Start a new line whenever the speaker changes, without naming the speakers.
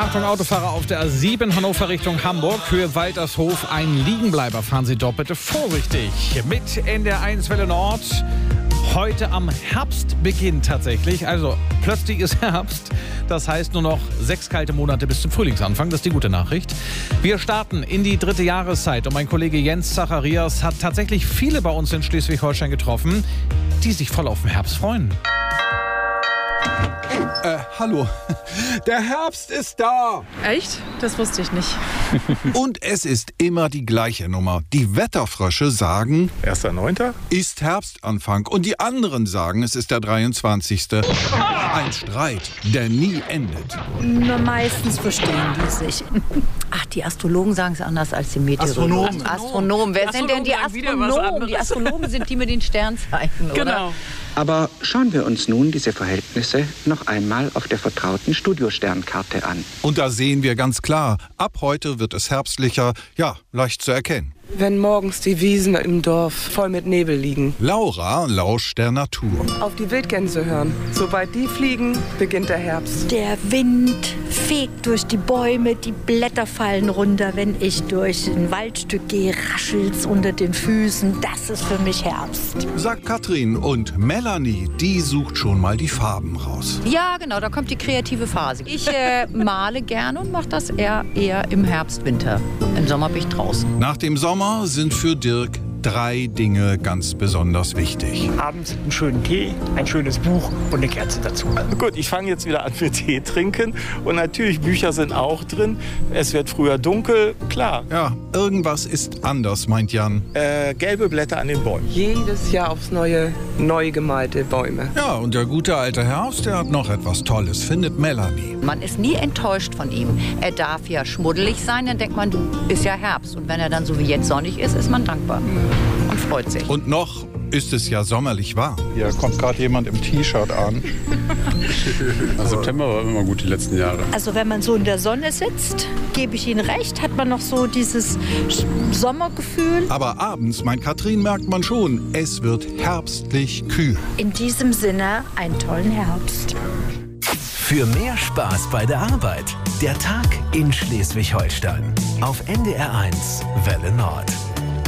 Achtung, Autofahrer auf der A7 Hannover Richtung Hamburg, Höhe Waltershof, ein Liegenbleiber. Fahren Sie dort bitte vorsichtig. Mit in der 1 Welle Nord. Heute am Herbstbeginn tatsächlich. Also plötzlich ist Herbst. Das heißt nur noch 6 kalte Monate bis zum Frühlingsanfang. Das ist die gute Nachricht. Wir starten in die 3. Jahreszeit. Und mein Kollege Jens Zacharias hat tatsächlich viele bei uns in Schleswig-Holstein getroffen, die sich voll auf den Herbst freuen.
Hallo. Der Herbst ist da.
Echt? Das wusste ich nicht.
Und es ist immer die gleiche Nummer. Die Wetterfrösche sagen,
1.9.
ist Herbstanfang. Und die anderen sagen, es ist der 23. Ein Streit, der nie endet.
Na, meistens verstehen die sich.
Ach, die Astrologen sagen es anders als die Meteorologen. Astronomen. Wer sind denn die Astronomen? Die Astrologen sind die mit den Sternzeichen, oder?
Genau.
Aber schauen wir uns nun diese Verhältnisse noch einmal auf der vertrauten Studiosternkarte an.
Und da sehen wir ganz klar, ab heute wird es herbstlicher, ja, leicht zu erkennen.
Wenn morgens die Wiesen im Dorf voll mit Nebel liegen.
Laura lauscht der Natur.
Auf die Wildgänse hören. Sobald die fliegen, beginnt der Herbst.
Der Wind fegt durch die Bäume, die Blätter fallen runter. Wenn ich durch ein Waldstück gehe, raschelt's unter den Füßen. Das ist für mich Herbst.
Sagt Katrin. Und Melanie, die sucht schon mal die Farben raus.
Ja, genau, da kommt die kreative Phase. Ich male gerne und mache das eher im Herbst, Winter. Im Sommer bin ich draußen.
Nach dem Sommer sind für Dirk 3 Dinge ganz besonders wichtig.
Abends einen schönen Tee, ein schönes Buch und eine Kerze dazu. Gut, ich fange jetzt wieder an mit Tee trinken. Und natürlich, Bücher sind auch drin. Es wird früher dunkel, klar.
Ja, irgendwas ist anders, meint Jan.
Gelbe Blätter an den Bäumen.
Jedes Jahr aufs Neue neu gemalte Bäume.
Ja, und der gute alte Herbst, der hat noch etwas Tolles, findet Melanie.
Man ist nie enttäuscht von ihm. Er darf ja schmuddelig sein, dann denkt man, ist ja Herbst. Und wenn er dann so wie jetzt sonnig ist, ist man dankbar und freut sich.
Und noch ist es ja sommerlich warm.
Hier kommt gerade jemand im T-Shirt an. September war immer gut die letzten Jahre.
Also wenn man so in der Sonne sitzt, gebe ich Ihnen recht, hat man noch so dieses Sommergefühl.
Aber abends, meint Katrin, merkt man schon, es wird herbstlich kühl.
In diesem Sinne, einen tollen Herbst.
Für mehr Spaß bei der Arbeit. Der Tag in Schleswig-Holstein. Auf NDR 1 Welle Nord.